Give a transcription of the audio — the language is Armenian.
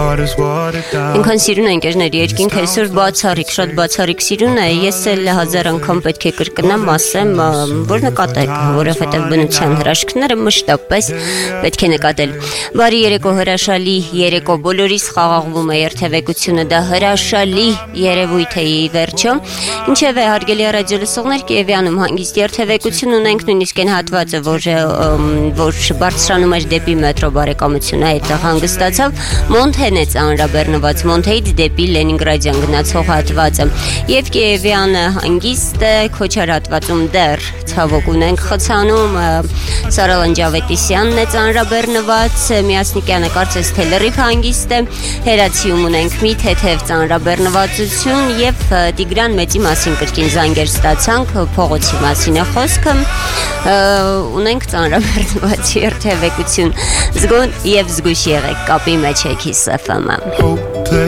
Ինքան սիրուն է ընկերներ, երկինք այսօր բացառիկ, շատ բացառիկ սիրուն է, ես էլ 1000 անգամ պետք է կրկնամ, ասեմ, որ նկատեք, որովհետև բնության հրաշքները մշտապես պետք է նկատել։ Բարի երեկո, հրաշալի երեկո, բոլորիս խաղաղվում է երթևեկությունը, դա հրաշալի երևույթ է ի վերջո։ Ինչևէ, հարգելի ռադիոլսողներ, Կիևյանում հանգիստ երթևեկություն ունենք, նույնիսկ այն հատվածը, որ բարձրանում էր դեպի մետրո բարեկամությունը, այդտեղ հանգստացավ, Մոնթեն է ծանրաբեռնված, Մոնթեից դեպի Լենինգրադյան գնացող հատվածը։ Եվ Կիևյանը հանգիստ է, Քոչար հատվածում դեռ ցավոք ունենք խցանում, Սարալան Ջավետիսյանն է ծանրաբեռնված, Միասնիկյանը կարծես թե լրիվ հանգիստ է, Հերացիում ունենք մի թեթև ծանրաբեռնվածություն եւ Տիգրան Մեծի մասին կրկին զանգեր ստացանք, փողոցի մասին է խոսքը, ունենք ծանրաբեռնված երթևեկություն, զգոն եւ զգուշ եղեք, կապի մեջ եք Kiss FM-ը։